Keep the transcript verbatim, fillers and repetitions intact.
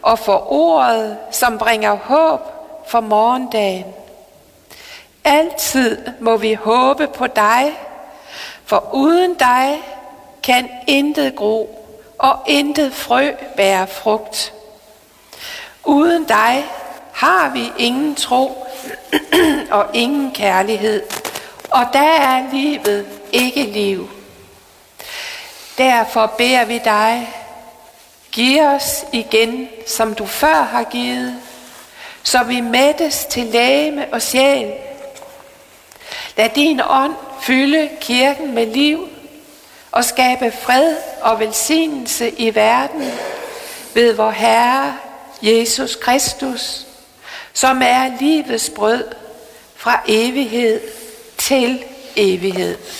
og for ordet, som bringer håb for morgendagen. Altid må vi håbe på dig, for uden dig kan intet gro og intet frø bære frugt. Uden dig har vi ingen tro og ingen kærlighed, og der er livet ikke liv. Derfor beder vi dig, giv os igen, som du før har givet, så vi mættes til legeme og sjæl. Lad din ånd fylde kirken med liv og skabe fred og velsignelse i verden ved vor Herre Jesus Kristus, som er livets brød fra evighed til evighed.